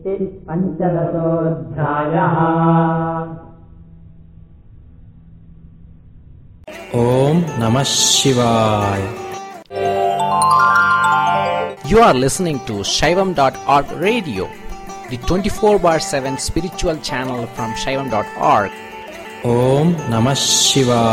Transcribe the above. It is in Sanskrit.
पञ्चदशोऽध्यायः। Om Namah Shivaya. You are listening to Shaivam.org radio, the 24/7 spiritual channel from Shaivam.org. Om Namah Shivaya.